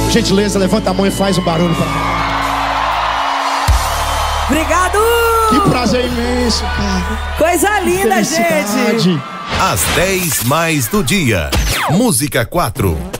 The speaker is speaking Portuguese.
Gentileza, levanta a mão e faz um barulho pra cá. Obrigado! Que prazer imenso, cara. Coisa linda, gente. Às 10 mais do dia. Música 4.